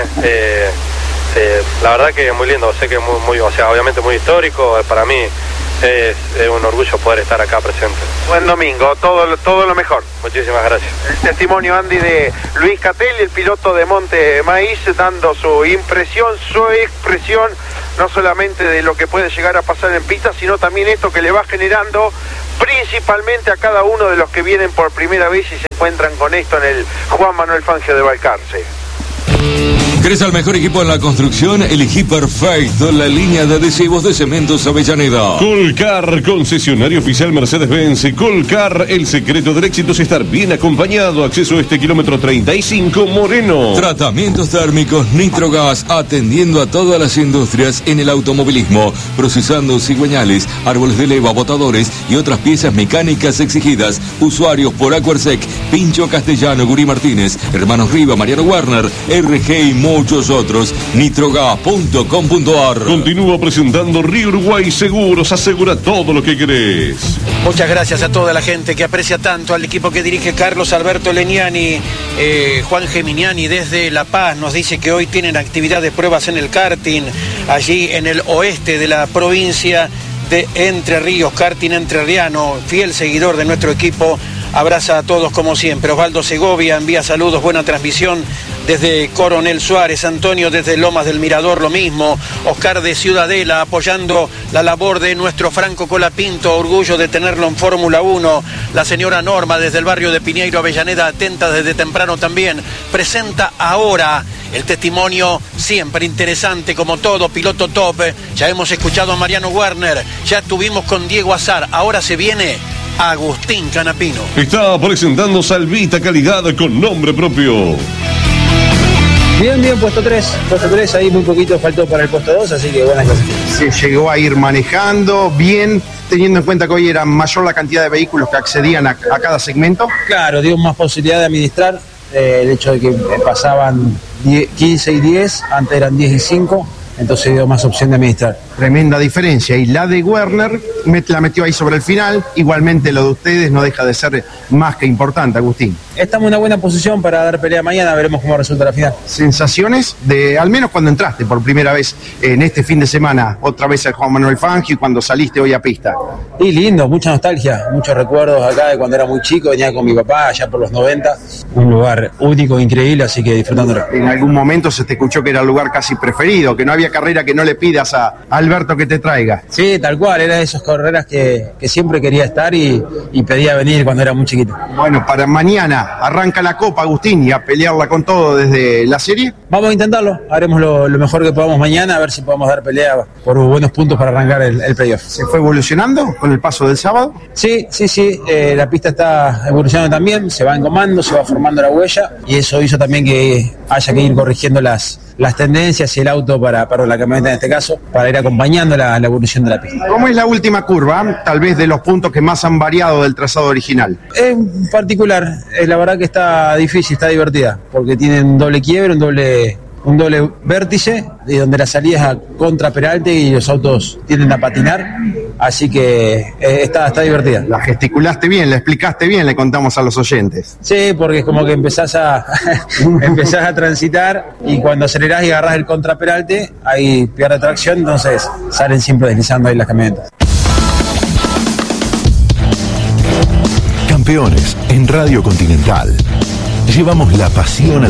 La verdad que es muy lindo. Sé que es muy, o sea, obviamente muy histórico. Para mí es un orgullo poder estar acá presente. Buen domingo, todo lo mejor. Muchísimas gracias. El testimonio, Andy, de Luis Catelli, el piloto de Monte Maíz, dando su impresión, su expresión, no solamente de lo que puede llegar a pasar en pista, sino también esto que le va generando principalmente a cada uno de los que vienen por primera vez y se encuentran con esto en el Juan Manuel Fangio de Balcarce. ¿Querés al mejor equipo en la construcción? Elegí perfecto la línea de adhesivos de Cementos Avellaneda. Colcar, concesionario oficial Mercedes-Benz. Colcar, el secreto del éxito es estar bien acompañado. Acceso a este kilómetro 35 Moreno. Tratamientos térmicos Nitrogas, atendiendo a todas las industrias en el automovilismo, procesando cigüeñales, árboles de leva, botadores y otras piezas mecánicas exigidas. Usuarios por Aquarsec, Pincho Castellano, Guri Martínez, Hermanos Riva, Mariano Werner, RG y muchos otros. Nitrogas.com.ar. Continúa presentando Río Uruguay Seguros. Asegura todo lo que querés. Muchas gracias a toda la gente que aprecia tanto al equipo que dirige Carlos Alberto Leniani. Juan Geminiani desde La Paz nos dice que hoy tienen actividad de pruebas en el karting, allí en el oeste de la provincia de Entre Ríos, karting entrerriano, fiel seguidor de nuestro equipo. Abraza a todos como siempre. Osvaldo Segovia envía saludos, buena transmisión desde Coronel Suárez. Antonio desde Lomas del Mirador, lo mismo. Oscar de Ciudadela apoyando la labor de nuestro Franco Colapinto, orgullo de tenerlo en Fórmula 1. La señora Norma desde el barrio de Piñeiro, Avellaneda, atenta desde temprano también. Presenta ahora el testimonio siempre interesante como todo, piloto top. Ya hemos escuchado a Mariano Werner, ya estuvimos con Diego Azar, ahora se viene Agustín Canapino. Está presentando Salvita, calidad con nombre propio. Bien, puesto 3, ahí muy poquito faltó para el puesto 2, así que buenas clasificaciones. Se llegó a ir manejando bien, teniendo en cuenta que hoy era mayor la cantidad de vehículos que accedían a cada segmento. Claro, dio más posibilidad de administrar, el hecho de que pasaban 15 y 10, antes eran 10 y 5, entonces dio más opción de administrar. Tremenda diferencia, y la de Werner la metió ahí sobre el final. Igualmente lo de ustedes no deja de ser más que importante, Agustín. Estamos en una buena posición para dar pelea mañana, veremos cómo resulta la final. ¿Sensaciones de, al menos cuando entraste por primera vez en este fin de semana, otra vez al Juan Manuel Fangio y cuando saliste hoy a pista? Y lindo, mucha nostalgia, muchos recuerdos acá de cuando era muy chico, venía con mi papá allá por los 90, un lugar único, increíble, así que disfrutándolo. En algún momento se te escuchó que era el lugar casi preferido, que no había carrera que no le pidas a Alberto que te traiga. Sí, tal cual, era de esas carreras que siempre quería estar y pedía venir cuando era muy chiquito. Bueno, para mañana arranca la Copa, Agustín, y a pelearla con todo desde la serie. Vamos a intentarlo, haremos lo mejor que podamos mañana, a ver si podemos dar pelea por buenos puntos para arrancar el playoff. ¿Se fue evolucionando con el paso del sábado? Sí, la pista está evolucionando también, se va engomando, se va formando la huella, y eso hizo también que haya que ir corrigiendo las tendencias y el auto para la camioneta en este caso, para ir acompañando la evolución de la pista. ¿Cómo es la última curva? Tal vez de los puntos que más han variado del trazado original. Es particular, la verdad que está difícil, está divertida, porque tienen un doble quiebre, un doble vértice, y donde la salida es a contra peralte y los autos tienden a patinar, así que está divertida. La gesticulaste bien, la explicaste bien, le contamos a los oyentes. Sí, porque es como que empezás a transitar, y cuando acelerás y agarrás el contraperalte, ahí pierde tracción, entonces salen siempre deslizando ahí las camionetas. Campeones en Radio Continental. Llevamos la pasión a